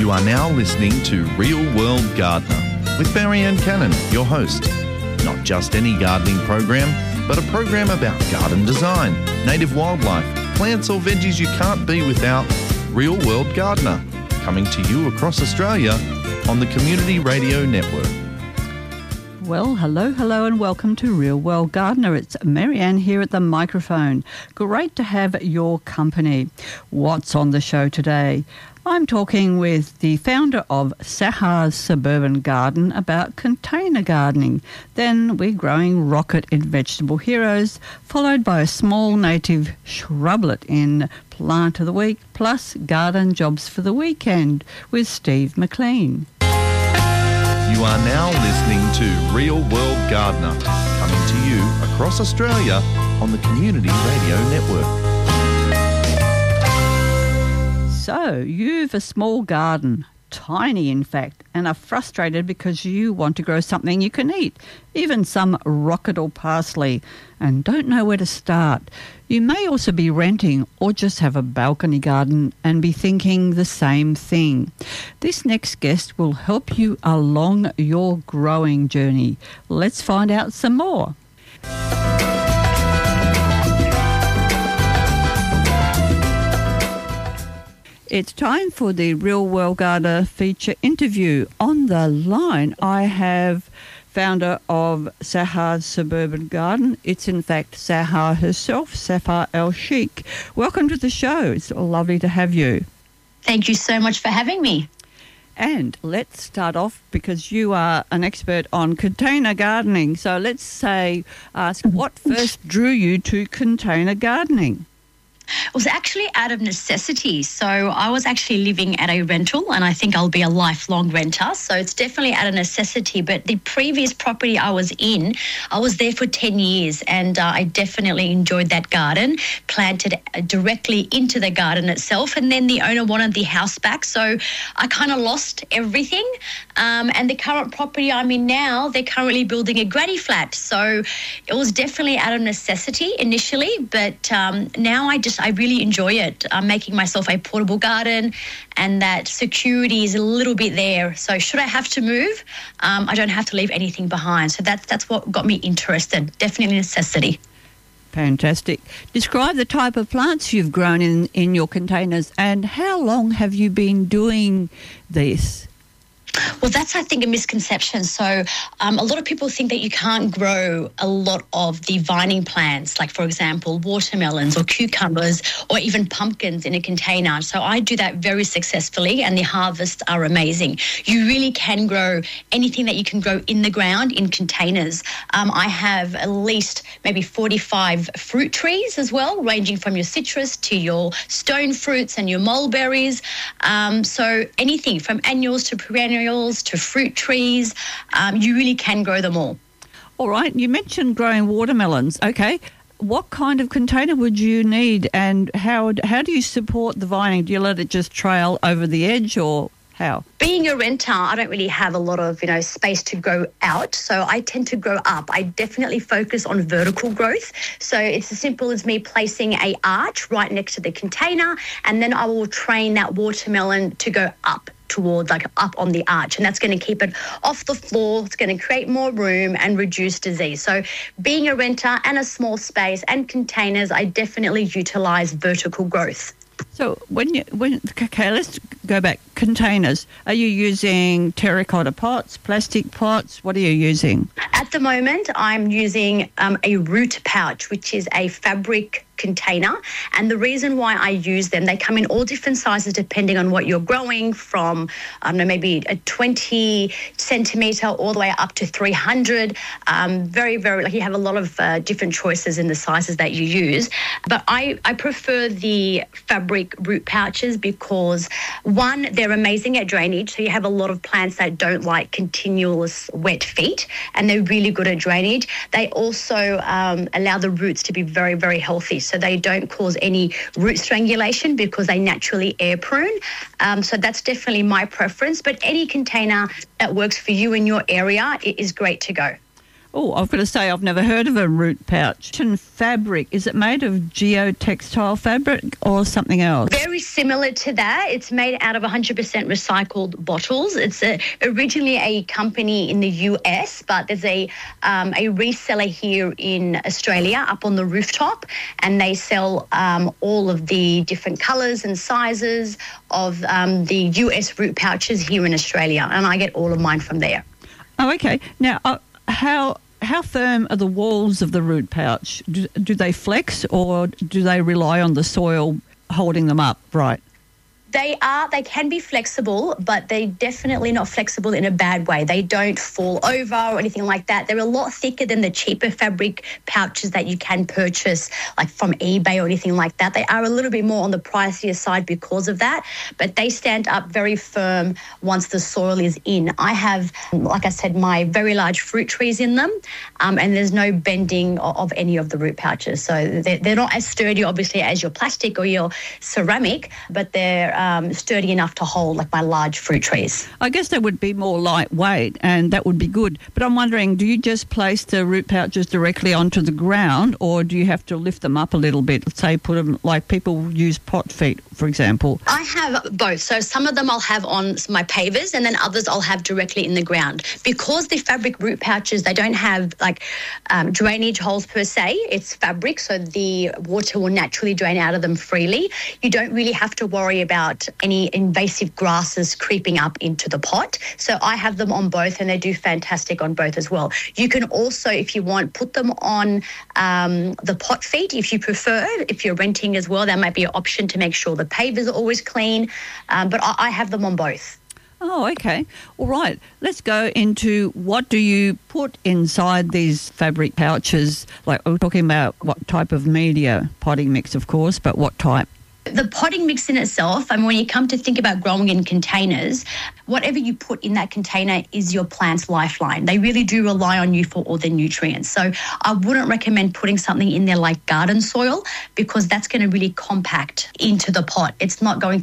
You are now listening to Real World Gardener with Marianne Cannon, your host. Not just any gardening program, but a program about garden design, native wildlife, plants or veggies you can't be without. Real World Gardener, coming to you across Australia on the Community Radio Network. Well, hello and welcome to Real World Gardener. It's Marianne here at the microphone. Great to have your company. What's on the show today? I'm talking with the founder of Sahar's Suburban Garden about container gardening. Then we're growing rocket in Vegetable Heroes, followed by a small native shrublet in Plant of the Week, plus garden jobs for the weekend with Steve McLean. You are now listening to Real World Gardener, coming to you across Australia on the Community Radio Network. So, you've a small garden, tiny in fact, and are frustrated because you want to grow something you can eat, even some rocket or parsley, and don't know where to start. You may also be renting or just have a balcony garden and be thinking the same thing. This next guest will help you along your growing journey. Let's find out some more. It's time for the Real World Gardener feature interview. On the line, I have founder of Sahar's Suburban Garden. It's in fact Sahar herself, Safar El-Sheikh. Welcome to the show. It's lovely to have you. Thank you so much for having me. And let's start off because you are an expert on container gardening. So let's ask what first drew you to container gardening? It was actually out of necessity. So I was actually living at a rental, and I think I'll be a lifelong renter. So it's definitely out of necessity. But the previous property I was in, I was there for 10 years, and I definitely enjoyed that garden, planted directly into the garden itself. And then the owner wanted the house back. So I kind of lost everything. And the current property I'm in now, they're currently building a granny flat. So it was definitely out of necessity initially. But now I really enjoy it. I'm making myself a portable garden, and that security is a little bit there. So should I have to move, I don't have to leave anything behind. So that's what got me interested. Definitely necessity. Fantastic. Describe the type of plants you've grown in your containers, and how long have you been doing this? Well, that's, I think, a misconception. So a lot of people think that you can't grow a lot of the vining plants, like, for example, watermelons or cucumbers or even pumpkins in a container. So I do that very successfully, and the harvests are amazing. You really can grow anything that you can grow in the ground in containers. I have at least maybe 45 fruit trees as well, ranging from your citrus to your stone fruits and your mulberries. So anything from annuals to perennials to fruit trees, you really can grow them all. All right, you mentioned growing watermelons. Okay, what kind of container would you need, and how do you support the vining? Do you let it just trail over the edge, or how? Being a renter, I don't really have a lot of, space to grow out, so I tend to grow up. I definitely focus on vertical growth. So it's as simple as me placing an arch right next to the container, and then I will train that watermelon to go up towards, up on the arch, and that's going to keep it off the floor. It's going to create more room and reduce disease. So being a renter and a small space and containers, I definitely utilize vertical growth. So let's go back. Containers. Are you using terracotta pots, plastic pots? What are you using? At the moment, I'm using a root pouch, which is a fabric container. And the reason why I use them, they come in all different sizes depending on what you're growing, from, maybe a 20 centimetre all the way up to 300. Very, very, you have a lot of different choices in the sizes that you use. But I prefer the fabric root pouches because, one, they're amazing at drainage. So you have a lot of plants that don't like continuous wet feet, and they're really good at drainage. They also allow the roots to be very, very healthy. So they don't cause any root strangulation because they naturally air prune. So that's definitely my preference. But any container that works for you in your area is great to go. Oh, I've got to say, I've never heard of a root pouch. And fabric, is it made of geotextile fabric or something else? Very similar to that. It's made out of 100% recycled bottles. It's originally a company in the US, but there's a reseller here in Australia up on the rooftop, and they sell all of the different colours and sizes of the US root pouches here in Australia, and I get all of mine from there. Oh, okay. Now, how firm are the walls of the root pouch? Do they flex, or do they rely on the soil holding them up right? They can be flexible, but they're definitely not flexible in a bad way. They don't fall over or anything like that. They're a lot thicker than the cheaper fabric pouches that you can purchase, like from eBay or anything like that. They are a little bit more on the pricier side because of that, but they stand up very firm once the soil is in. I have, like I said, my very large fruit trees in them, and there's no bending of any of the root pouches. So they're not as sturdy, obviously, as your plastic or your ceramic, but they're sturdy enough to hold like my large fruit trees. I guess they would be more lightweight, and that would be good. But I'm wondering, do you just place the root pouches directly onto the ground, or do you have to lift them up a little bit? Let's say put them, like people use pot feet, for example. I have both. So some of them I'll have on my pavers, and then others I'll have directly in the ground. Because the fabric root pouches, they don't have like drainage holes per se. It's fabric, so the water will naturally drain out of them freely. You don't really have to worry about any invasive grasses creeping up into the pot. So I have them on both, and they do fantastic on both as well. You can also, if you want, put them on the pot feet if you prefer. If you're renting as well, that might be an option to make sure the pavers are always clean. But I have them on both. Oh, okay. All right. Let's go into what do you put inside these fabric pouches? Like, we're talking about what type of media, potting mix, of course, but what type? The potting mix in itself, I mean, when you come to think about growing in containers, whatever you put in that container is your plant's lifeline. They really do rely on you for all the nutrients. So I wouldn't recommend putting something in there like garden soil, because that's going to really compact into the pot. It's not going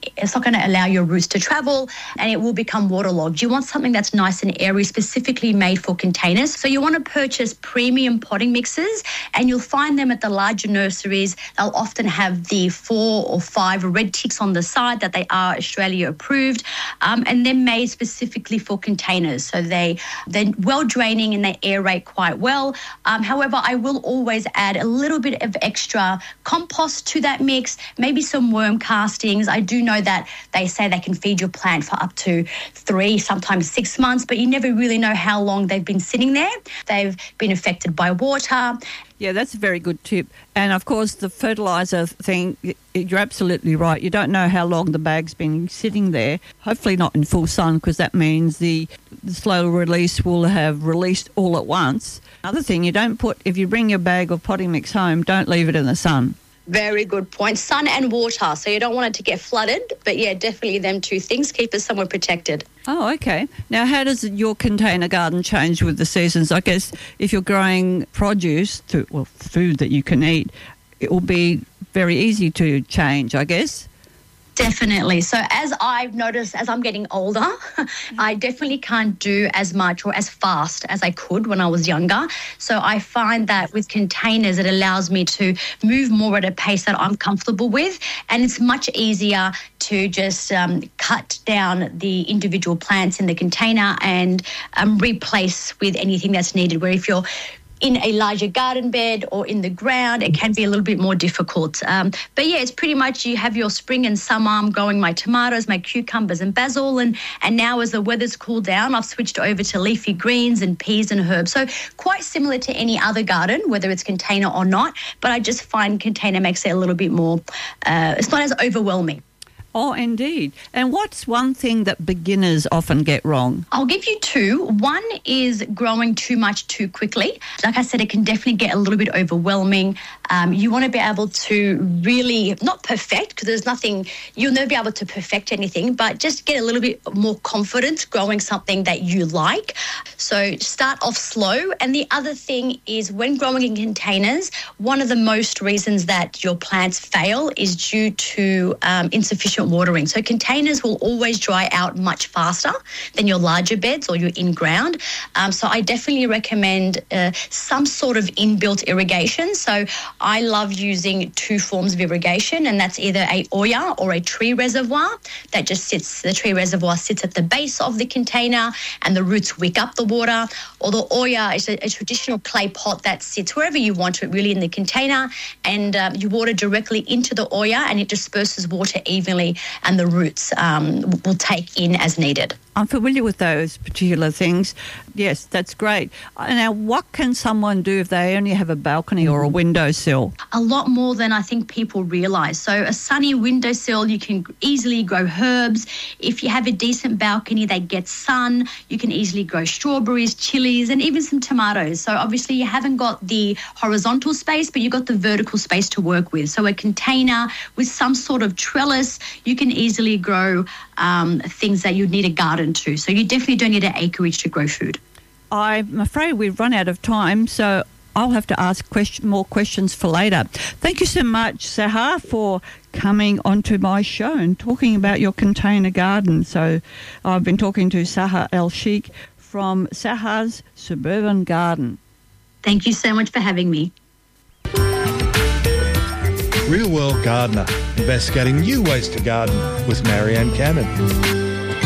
to allow your roots to travel, and it will become waterlogged. You want something that's nice and airy, specifically made for containers. So you want to purchase premium potting mixes, and you'll find them at the larger nurseries. They'll often have the 4 or 5 red ticks on the side that they are Australia approved, and they're made specifically for containers. So they're well draining and they aerate quite well. However, I will always add a little bit of extra compost to that mix, maybe some worm castings. I do know that they say they can feed your plant for up to 3, sometimes 6 months, but you never really know how long they've been sitting there. They've been affected by water. Yeah, that's a very good tip. And, of course, the fertiliser thing, you're absolutely right. You don't know how long the bag's been sitting there. Hopefully not in full sun, because that means the slow release will have released all at once. Another thing, if you bring your bag of potting mix home, don't leave it in the sun. Very good point. Sun and water. So you don't want it to get flooded. But, yeah, definitely them two things. Keep it somewhere protected. Oh, okay. Now, how does your container garden change with the seasons? I guess if you're growing produce, food that you can eat, it will be very easy to change, I guess. Definitely. So as I've noticed, as I'm getting older, I definitely can't do as much or as fast as I could when I was younger. So I find that with containers, it allows me to move more at a pace that I'm comfortable with. And it's much easier to just cut down the individual plants in the container and replace with anything that's needed. Where if you're in a larger garden bed or in the ground, it can be a little bit more difficult. But yeah, it's pretty much you have your spring and summer. I'm growing my tomatoes, my cucumbers and basil. And now as the weather's cooled down, I've switched over to leafy greens and peas and herbs. So quite similar to any other garden, whether it's container or not. But I just find container makes it a little bit more, it's not as overwhelming. Oh, indeed. And what's one thing that beginners often get wrong? I'll give you 2. One is growing too much too quickly. Like I said, it can definitely get a little bit overwhelming. You want to be able to really, not perfect, because there's nothing, you'll never be able to perfect anything, but just get a little bit more confident growing something that you like. So start off slow. And the other thing is when growing in containers, one of the most reasons that your plants fail is due to insufficient efficient watering. So containers will always dry out much faster than your larger beds or your in-ground. So I definitely recommend some sort of inbuilt irrigation. So I love using two forms of irrigation, and that's either a Oya or a tree reservoir that just sits, the tree reservoir sits at the base of the container and the roots wick up the water, or the Oya is a traditional clay pot that sits wherever you want it, really, in the container, and you water directly into the Oya and it disperses water evenly and the roots will take in as needed. I'm familiar with those particular things. Yes, that's great. Now, what can someone do if they only have a balcony or a windowsill? A lot more than I think people realise. So a sunny windowsill, you can easily grow herbs. If you have a decent balcony that gets sun, you can easily grow strawberries, chilies, and even some tomatoes. So obviously you haven't got the horizontal space, but you've got the vertical space to work with. So a container with some sort of trellis, you can easily grow things that you'd need a garden to. So you definitely don't need an acreage to grow food. I'm afraid we've run out of time, so I'll have to ask more questions for later. Thank you so much, Sahar, for coming onto my show and talking about your container garden. So I've been talking to Sahar El-Sheikh from Sahar's Suburban Garden. Thank you so much for having me. Real World Gardener, investigating new ways to garden with Marianne Cannon.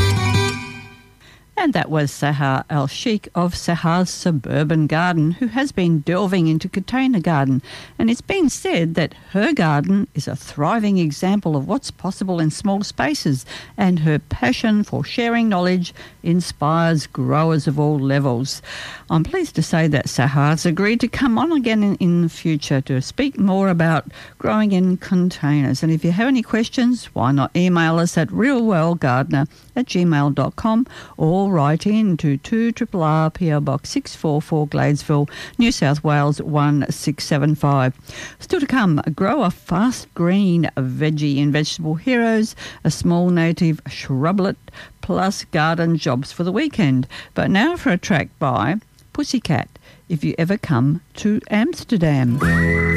And that was Sahar El-Sheikh of Sahar's Suburban Garden, who has been delving into container garden. And it's been said that her garden is a thriving example of what's possible in small spaces, and her passion for sharing knowledge inspires growers of all levels. I'm pleased to say that Sahar's agreed to come on again in the future to speak more about growing in containers. And if you have any questions, why not email us at realworldgardener@gmail.com or write in to 2RRR PO Box 644 Gladesville, New South Wales 1675. Still to come, grow a fast green veggie in Vegetable Heroes, a small native shrublet, plus garden jobs for the weekend. But now for a track by Pussycat, If You Ever Come to Amsterdam.